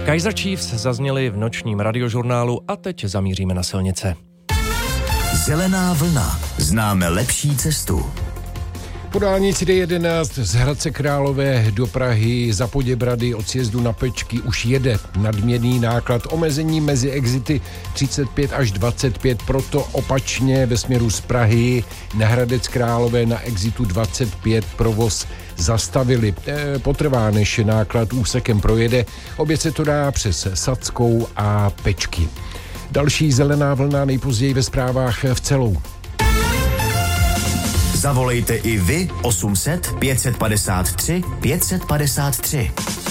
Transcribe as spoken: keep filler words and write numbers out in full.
Kaizer Chiefs zazněli v nočním radiožurnálu a teď zamíříme na silnice. Zelená vlna. Známe lepší cestu. Po dálnici D jedenáct z Hradce Králové do Prahy za Poděbrady od sjezdu na Pečky už jede nadměrný náklad. Omezení mezi exity třicet pět až dvacet pět, proto opačně ve směru z Prahy na Hradec Králové na exitu dvacet pět provoz zastavili. E, potrvá, než náklad úsekem projede. Obě se to dá přes Sadskou a Pečky. Další zelená vlna nejpozději ve zprávách v celou. Zavolejte i vy osm set pět set padesát tři pět set padesát tři.